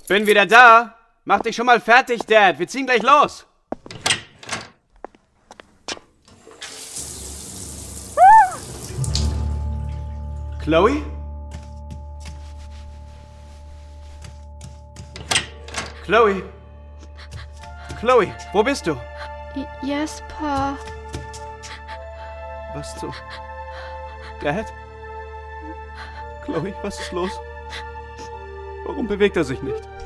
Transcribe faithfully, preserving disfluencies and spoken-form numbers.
Bin wieder da. Mach dich schon mal fertig, Dad. Wir ziehen gleich los. Chloe? Chloe? Chloe, wo bist du? Yes, Pa. Was zu... Dad? Chloe, was ist los? Warum bewegt er sich nicht?